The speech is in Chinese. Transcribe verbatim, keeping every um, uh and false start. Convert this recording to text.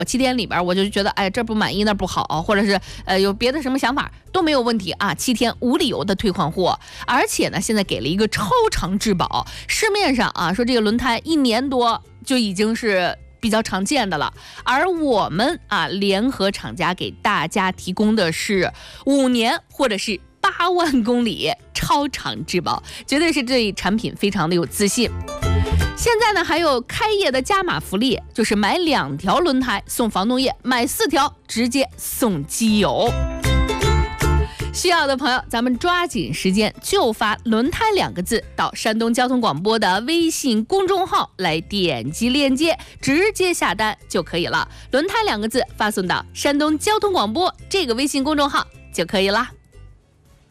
我七天里边我就觉得哎这不满意那不好，或者是呃有别的什么想法都没有问题啊，七天无理由的退换货。而且呢现在给了一个超长质保，市面上啊说这个轮胎一年多就已经是比较常见的了，而我们啊联合厂家给大家提供的是五年或者是八万公里超长质保，绝对是对产品非常的有自信。现在呢还有开业的加码福利，就是买两条轮胎送防冻液，买四条直接送机油。需要的朋友咱们抓紧时间就发轮胎两个字到山东交通广播的微信公众号来点击链接直接下单就可以了，轮胎两个字发送到山东交通广播这个微信公众号就可以了。